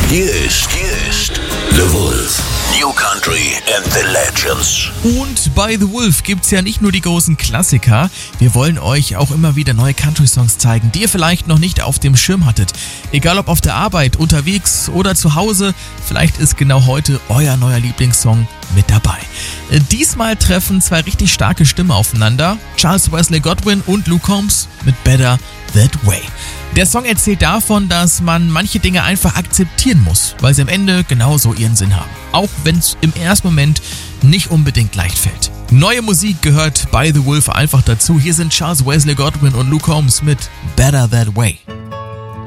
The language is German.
Hier ist The Wolf. New Country and the Legends. Und bei The Wolf gibt's ja nicht nur die großen Klassiker. Wir wollen euch auch immer wieder neue Country-Songs zeigen, die ihr vielleicht noch nicht auf dem Schirm hattet. Egal ob auf der Arbeit, unterwegs oder zu Hause, vielleicht ist genau heute euer neuer Lieblingssong mit dabei. Diesmal treffen zwei richtig starke Stimmen aufeinander. Charles Wesley Godwin und Luke Combs mit Better That Way. Der Song erzählt davon, dass man manche Dinge einfach akzeptieren muss, weil sie am Ende genauso ihren Sinn haben. Auch wenn es im ersten Moment nicht unbedingt leicht fällt. Neue Musik gehört bei The Wolf einfach dazu. Hier sind Charles Wesley Godwin und Luke Combs mit Better That Way.